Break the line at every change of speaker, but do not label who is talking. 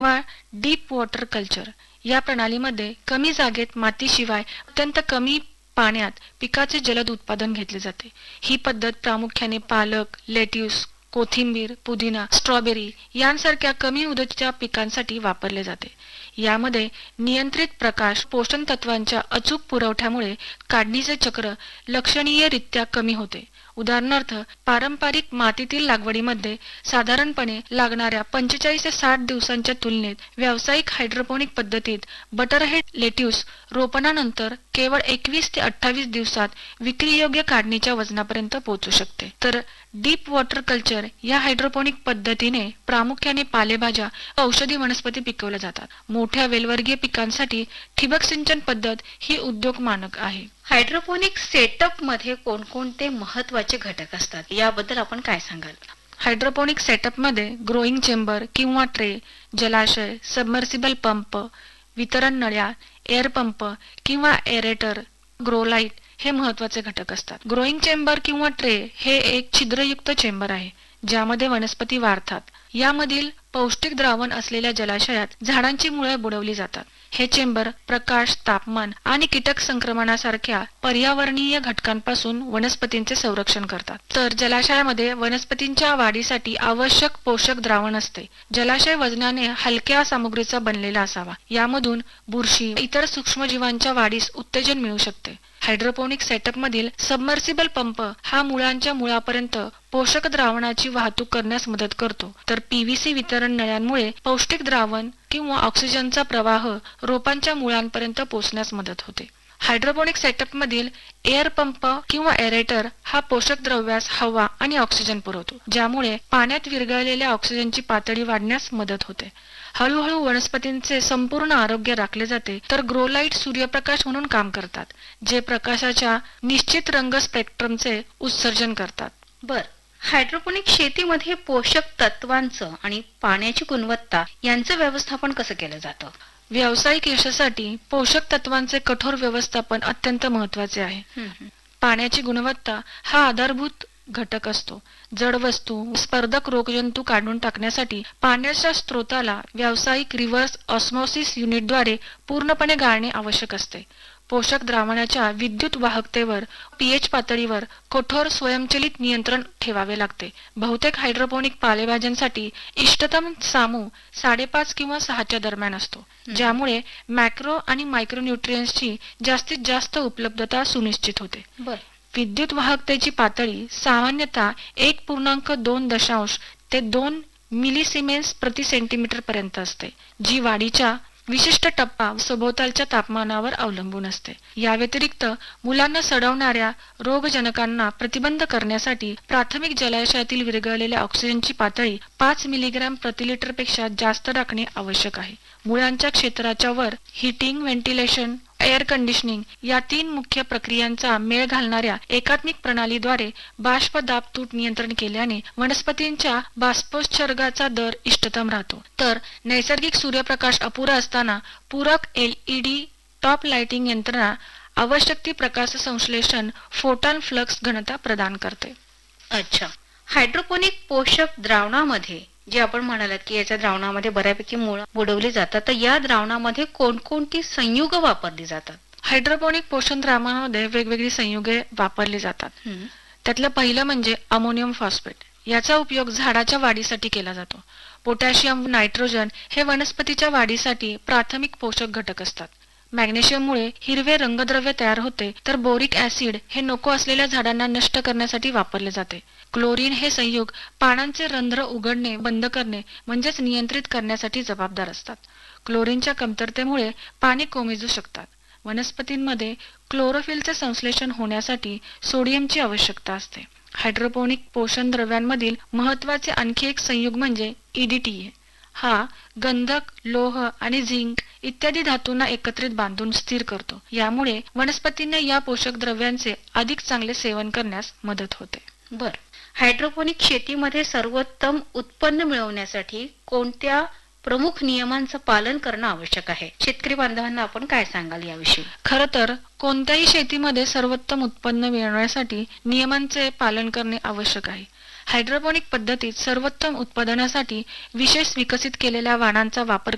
किंवा deep water culture या प्रणालीमध्ये कमी जागेत मातीशिवाय अत्यंत कमी पाण्यात पिकाचे जलद उत्पादन घेतले जाते। ही पद्धत प्रामुख्याने पालक, लेट्यूस, कोथिंबीर, पुदिना, स्ट्रॉबेरी यांसारख्या कमी मुदतीच्या पिकांसाठी वापरले जाते। यामध्ये नियंत्रित प्रकाश, पोषण तत्वांच्या अचूक पुरवठ्यामुळे काढणीचे चक्र लक्षणीयरित्या कमी होते। उदाहरणार्थ, पारंपरिक मातीतील लागवडीमध्ये साधारणपणे लागणाऱ्या 45 ते 60 दिवसांच्या तुलनेत व्यावसायिक हायड्रोपोनिक पद्धतीत बटरहेड लेट्यूस रोपणानंतर केवळ 21 ते 28 दिवसात विक्रीयोग्य काढणीच्या वजनापर्यंत पोहोचू शकते। तर डीप वॉटर कल्चर या हायड्रोपोनिक पद्धतीने प्रामुख्याने पालेभाज्या व औषधी वनस्पती पिकवल्या जातात। मोठ्या वेलवर्गीय पिकांसाठी ठिबक सिंचन पद्धत ही उद्योग मानक आहे।
हायड्रोपोनिक सेटअप मध्ये कोणकोणते महत्त्वाचे घटक असतात याबद्दल आपण काय सांगाल?
हायड्रोपोनिक सेटअप मध्ये ग्रोइंग चेंबर किंवा ट्रे, जलाशय, सबमर्सिबल पंप, वितरण नळ्या, एअर पंप किंवा एरेटर, ग्रोलाइट हे महत्त्वाचे घटक असतात। ग्रोइंग चेंबर किंवा ट्रे हे एक छिद्रयुक्त चेंबर आहे ज्यामध्ये वनस्पती वाढतात। यामधील पौष्टिक द्रावण असलेल्या जलाशयात झाडांची मुळे बुडवली जातात। हे चेंबर प्रकाश, तापमान आणि कीटक संक्रमणासारख्या पर्यावरणीय घटकांपासून वनस्पतींचे संरक्षण करतात। तर जलाशयामध्ये वनस्पतींच्या वाढीसाठी आवश्यक पोषक द्रावण असते। जलाशय वजनाने हलक्या सामग्रीचा बनलेला असावा। यामधून बुरशी, इतर सूक्ष्मजीवांच्या वाढीस उत्तेजन मिळू शकते। हायड्रोपोनिक सेटअप मधील सबमर्सिबल पंप हा मुळांच्या मुळापर्यंत पोषक द्रावणाची वाहतूक करण्यास मदत करतो। तर पीव्हीसी वितरण नळ्यांमुळे पौष्टिक द्रावण किंवा ऑक्सिजनचा प्रवाह रोपांच्या मुळांपर्यंत पोहोचण्यास मदत होते। हायड्रोपोनिक सेटअप मधील एअर पंप किंवा एरेटर हा पोषक द्रव्यास हवा आणि ऑक्सिजन पुरवतो, ज्यामुळे पाण्यात विरघळलेल्या ऑक्सिजनची पातळी वाढण्यास मदत होते। हळूहळू वनस्पतींचे संपूर्ण आरोग्य राखले जाते। तर ग्रोलाइट सूर्यप्रकाश म्हणून काम करतात, जे प्रकाशाच्या निश्चित रंग स्पेक्ट्रमचे उत्सर्जन करतात।
बर, हायड्रोपोनिक शेतीमध्ये पोषक तत्वांचं आणि पाण्याची गुणवत्ता यांचं व्यवस्थापन कसं केलं जातं?
व्यावसायिक यशासाठी पोषक तत्वांचे कठोर व्यवस्थापन अत्यंत महत्त्वाचे आहे। पाण्याची गुणवत्ता हा आधारभूत घटक असतो। जड वस्तू, स्पर्धक रोगजंतू काढून टाकण्यासाठी पाण्याच्या स्रोताला व्यावसायिक रिव्हर्स ऑस्मोसिस युनिटद्वारे पूर्णपणे गाळणे आवश्यक असते। पोषक द्रावणाच्या विद्युत वाहकतेवर, पीएच पातळीवर कठोर स्वयंचलित नियंत्रण ठेवावे लागते। बहुतेक हायड्रोपोनिक पालेभाज्यांसाठी इष्टतम सामू 5.5 किंवा 6च्या दरम्यान असतो, ज्यामुळे मॅक्रो आणि मायक्रो न्यूट्रिएंट्सची जास्तीत जास्त उपलब्धता सुनिश्चित होते। विद्युत वाहकतेची पातळी सामान्यतः 1.2 ते 2 मिलीसिमेन्स प्रति सेंटीमीटर पर्यंत असते, जी वाढीच्या विशिष्ट टप्पा सभोवतालच्या तापमानावर अवलंबून असते। या व्यतिरिक्त मुलांना सडवणाऱ्या रोगजनकांना प्रतिबंध करण्यासाठी प्राथमिक जलाशयातील विरघळलेल्या ऑक्सिजनची पातळी 5 मिलीग्रॅम प्रति लिटर पेक्षा जास्त राखणे आवश्यक आहे। मुळांच्या क्षेत्राच्या वर हीटिंग, व्हेंटिलेशन, एअर कंडिशनिंग या 3 मुख्य प्रक्रियांचा मेळ घालणाऱ्या एकात्मिक प्रणालीद्वारे बाष्प दाब तूट नियंत्रण केल्याने वनस्पतींच्या बाष्पोत्सर्गाचा दर इष्टतम राहतो। तर नैसर्गिक सूर्यप्रकाश अपुरा असताना पूरक एलईडी टॉप लाइटिंग यंत्रणा आवश्यक ती प्रकाश संश्लेषण फोटॉन फ्लक्स घनता प्रदान करते।
अच्छा, हायड्रोपोनिक पोषक द्रावणामध्ये जे आपण म्हणालात की याच्या द्रावणामध्ये बऱ्यापैकी मुळं बुडवली जातात, तर या द्रावणामध्ये कोणकोणती संयुग वापरली जातात?
हायड्रोपोनिक पोषण द्रावणामध्ये वेगवेगळी संयुगे वापरली जातात। त्यातलं पहिलं म्हणजे अमोनियम फॉस्फेट। याचा उपयोग झाडाच्या वाढीसाठी केला जातो। पोटॅशियम, नायट्रोजन हे वनस्पतीच्या वाढीसाठी प्राथमिक पोषक घटक असतात। मॅग्नेशियममुळे हिरवे रंगद्रव्य तयार होते, तर बोरिक ऍसिड हे नको असलेल्या झाडांना नष्ट करण्यासाठी वापरले जाते। क्लोरीन हे संयुग पानांचे रंध्र उघडणे बंद करणे म्हणजेच नियंत्रित करण्यासाठी जबाबदार असतात। क्लोरीनच्या कमतरतेमुळे पाने कोमेजू शकतात। वनस्पतींमध्ये क्लोरोफिलचे संश्लेषण होण्यासाठी सोडियमची आवश्यकता असते। हायड्रोपोनिक पोषण द्रव्यांमधील महत्त्वाचे आणखी एक संयुग म्हणजे ईडीटीए। हा गंधक, लोह आणि झिंक इत्यादी धातूंना एकत्रित बांधून स्थिर करतो। यामुळे वनस्पतींना या पोषक द्रव्यांचे अधिक चांगले सेवन करण्यास मदत होते।
बर, हायड्रोपोनिक शेतीमध्ये सर्वोत्तम उत्पन्न मिळवण्यासाठी कोणत्या प्रमुख नियमांचं पालन करणं आवश्यक आहे? शेतकरी बांधवांना आपण काय सांगाल याविषयी?
खरं तर कोणत्याही शेतीमध्ये सर्वोत्तम उत्पन्न मिळवण्यासाठी नियमांचे पालन करणे आवश्यक आहे। हायड्रोपोनिक पद्धतीत सर्वोत्तम उत्पादनासाठी विशेष विकसित केलेल्या वाणांचा वापर